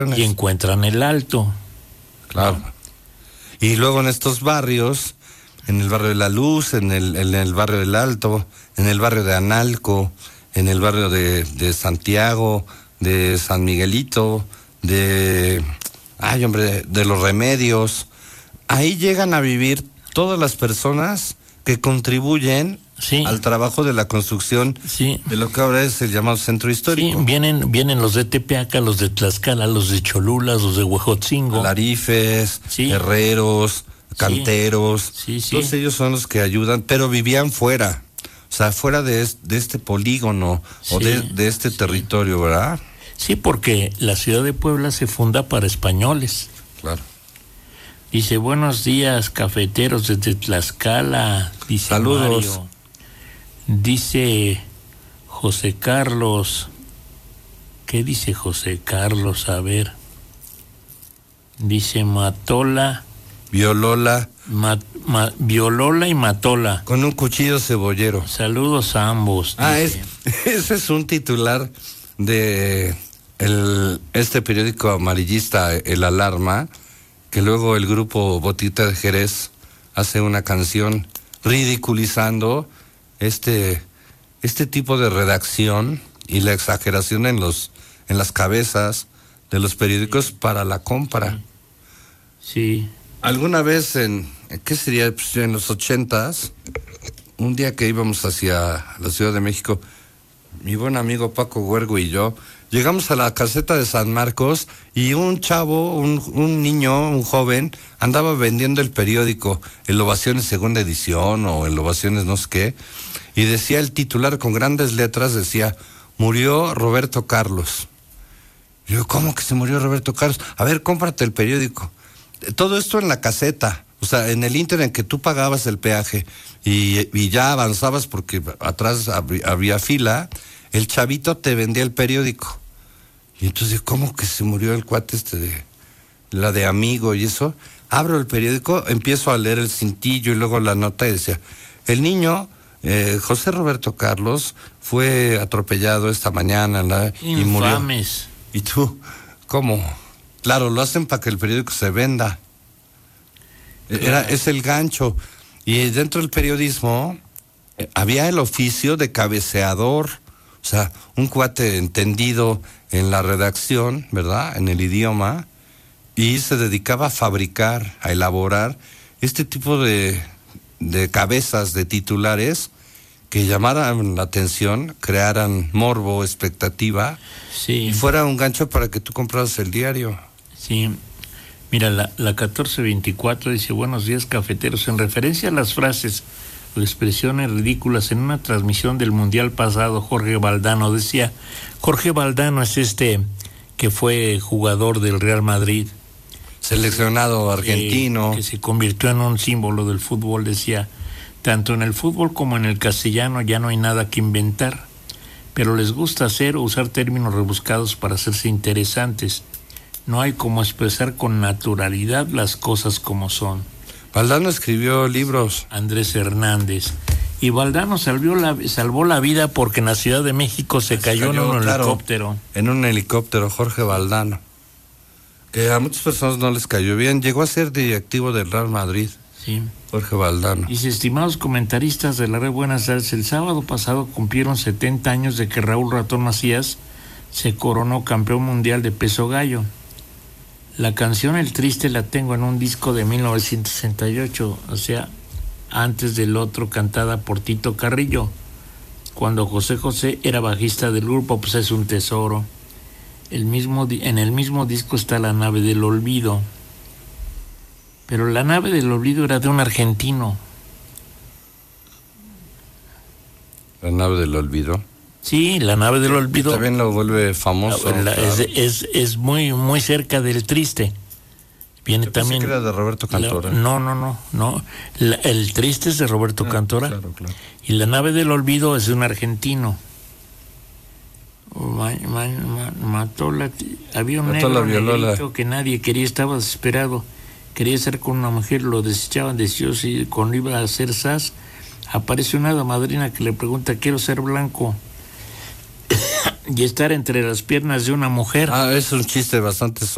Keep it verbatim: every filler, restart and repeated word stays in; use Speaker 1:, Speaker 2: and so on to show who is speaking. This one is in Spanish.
Speaker 1: Y encuentran el Alto.
Speaker 2: Claro. Y luego en estos barrios, en el barrio de La Luz, en el, en el barrio del Alto, en el barrio de Analco, en el barrio de, de Santiago, de San Miguelito, de, ay hombre, de Los Remedios, ahí llegan a vivir todas las personas que contribuyen sí. al trabajo de la construcción sí. de lo que ahora es el llamado centro histórico.
Speaker 1: Sí, vienen, vienen los de Tepeaca, los de Tlaxcala, los de Cholula, los de Huejotzingo.
Speaker 2: Larifes, sí. herreros, canteros, sí. Sí, sí. todos ellos son los que ayudan, pero vivían fuera, o sea, fuera de, es, de este polígono sí. o de, de este sí. territorio, ¿verdad?
Speaker 1: Sí, porque la ciudad de Puebla se funda para españoles.
Speaker 2: Claro.
Speaker 1: Dice, buenos días, cafeteros desde Tlaxcala. Dice
Speaker 2: saludos.
Speaker 1: Mario. Dice José Carlos. ¿Qué dice José Carlos? A ver. Dice Matola.
Speaker 2: Violola.
Speaker 1: Ma, ma, Violola y Matola.
Speaker 2: Con un cuchillo cebollero.
Speaker 1: Saludos a ambos.
Speaker 2: Ah, es, ese es un titular de el, este periódico amarillista, El Alarma, que luego el grupo Botita de Jerez hace una canción ridiculizando este este tipo de redacción y la exageración en los en las cabezas de los periódicos sí. para la compra.
Speaker 1: Sí.
Speaker 2: Alguna vez en, ¿qué sería? Pues en los ochentas, un día que íbamos hacia la Ciudad de México, mi buen amigo Paco Huergo y yo, llegamos a la caseta de San Marcos y un chavo, un, un niño, un joven, andaba vendiendo el periódico, el Ovaciones segunda edición o el Ovaciones no sé qué, y decía el titular con grandes letras, decía, murió Roberto Carlos. Y yo, ¿cómo que se murió Roberto Carlos? A ver, cómprate el periódico. Todo esto en la caseta, o sea, en el ínter en que tú pagabas el peaje y, y ya avanzabas porque atrás había, había fila, el chavito te vendía el periódico. Y entonces, ¿cómo que se murió el cuate este de la de Amigo y eso? Abro el periódico, empiezo a leer el cintillo y luego la nota y decía, el niño, eh, José Roberto Carlos, fue atropellado esta mañana ¿la? y murió.
Speaker 1: Infames.
Speaker 2: ¿Y tú? ¿Cómo? Claro, lo hacen para que el periódico se venda. Era, es el gancho. Y dentro del periodismo eh, había el oficio de cabeceador. O sea, un cuate entendido en la redacción, ¿verdad? En el idioma, y se dedicaba a fabricar, a elaborar este tipo de, de cabezas, de titulares que llamaran la atención, crearan morbo, expectativa,
Speaker 1: sí.
Speaker 2: y fuera un gancho para que tú compraras el diario.
Speaker 1: Sí. Mira, la, la catorce veinticuatro dice, buenos días, cafeteros. En referencia a las frases o expresiones ridículas en una transmisión del Mundial pasado, Jorge Valdano decía, Jorge Valdano es este que fue jugador del Real Madrid,
Speaker 2: seleccionado argentino,
Speaker 1: que, que se convirtió en un símbolo del fútbol, decía, tanto en el fútbol como en el castellano ya no hay nada que inventar, pero les gusta hacer o usar términos rebuscados para hacerse interesantes. No hay como expresar con naturalidad las cosas como son.
Speaker 2: Valdano escribió libros.
Speaker 1: Andrés Hernández. Y Valdano salvó la, salvó la vida porque en la Ciudad de México se, se cayó, cayó en un claro, helicóptero.
Speaker 2: En un helicóptero, Jorge Valdano. Que a muchas personas no les cayó bien. Llegó a ser directivo del Real Madrid.
Speaker 1: Sí.
Speaker 2: Jorge Valdano.
Speaker 1: Dice, estimados comentaristas de la red, buenas tardes. El sábado pasado cumplieron setenta años de que Raúl Ratón Macías se coronó campeón mundial de peso gallo. La canción El Triste la tengo en un disco de mil novecientos sesenta y ocho, o sea, antes del otro, cantada por Tito Carrillo. Cuando José José era bajista del grupo, pues es un tesoro. El mismo, en el mismo disco está La Nave del Olvido. Pero La Nave del Olvido era de un argentino.
Speaker 2: ¿La Nave del Olvido?
Speaker 1: Sí, La Nave del Olvido.
Speaker 2: También lo vuelve famoso.
Speaker 1: La,
Speaker 2: claro.
Speaker 1: es, es, es muy muy cerca del Triste. Viene
Speaker 2: Yo
Speaker 1: también.
Speaker 2: Que era de Roberto Cantora.
Speaker 1: La, no, no, no, no. La, el Triste es de Roberto ah, Cantora.
Speaker 2: Claro, claro.
Speaker 1: Y La Nave del Olvido es de un argentino. Ma, ma, ma, mató la, había un
Speaker 2: mató
Speaker 1: negro
Speaker 2: la
Speaker 1: negrito que nadie quería, estaba desesperado. Quería estar con una mujer, lo desechaban deseoso y cuando iba a hacer sas, aparece una hada madrina que le pregunta, quiero ser blanco. Y estar entre las piernas de una mujer.
Speaker 2: Ah, es un chiste bastante